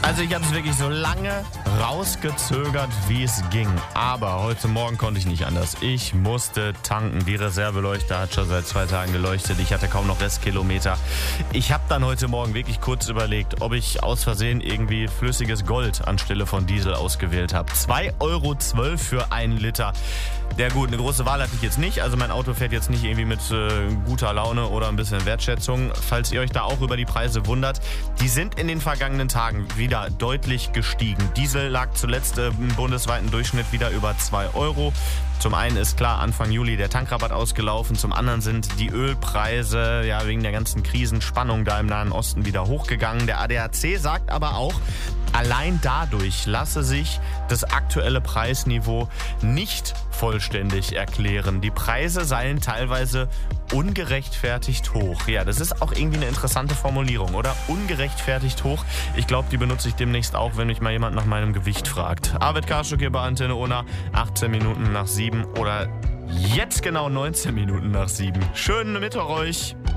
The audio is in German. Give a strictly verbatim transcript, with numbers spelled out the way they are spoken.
Also ich habe es wirklich so lange rausgezögert, wie es ging. Aber heute Morgen konnte ich nicht anders. Ich musste tanken. Die Reserveleuchte hat schon seit zwei Tagen geleuchtet. Ich hatte kaum noch Restkilometer. Ich habe dann heute Morgen wirklich kurz überlegt, ob ich aus Versehen irgendwie flüssiges Gold anstelle von Diesel ausgewählt habe. zwei Euro zwölf für einen Liter. Ja gut, eine große Wahl hatte ich jetzt nicht. Also mein Auto fährt jetzt nicht irgendwie mit äh, guter Laune oder ein bisschen Wertschätzung. Falls ihr euch da auch über die Preise wundert, die sind in den vergangenen Tagen wieder deutlich gestiegen. Diesel lag zuletzt äh, im bundesweiten Durchschnitt wieder über zwei Euro. Zum einen ist klar, Anfang Juli der Tankrabatt ausgelaufen. Zum anderen sind die Ölpreise ja wegen der ganzen Krisenspannung da im Nahen Osten wieder hochgegangen. Der A D A C sagt aber auch, allein dadurch lasse sich das aktuelle Preisniveau nicht vollständig erklären. Die Preise seien teilweise ungerechtfertigt hoch. Ja, das ist auch irgendwie eine interessante Formulierung, oder? Ungerechtfertigt hoch. Ich glaube, die benutze ich demnächst auch, wenn mich mal jemand nach meinem Gewicht fragt. Arvid Karschuk hier bei Antenne Unna, achtzehn Minuten nach sieben oder jetzt genau neunzehn Minuten nach sieben. Schönen Mittwoch euch!